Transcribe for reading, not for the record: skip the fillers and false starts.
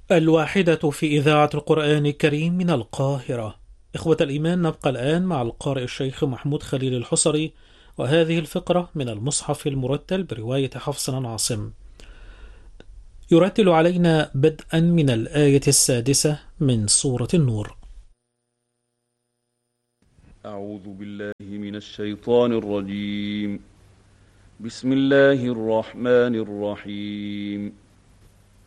الواحدة في إذاعة القرآن الكريم من القاهرة. إخوة الإيمان، نبقى الآن مع القارئ الشيخ محمود خليل الحصري، وهذه الفقرة من المصحف المرتل برواية حفص عن عاصم. يرتل علينا بدءا من الآية السادسة من سورة النور. أعوذ بالله من الشيطان الرجيم. بسم الله الرحمن الرحيم.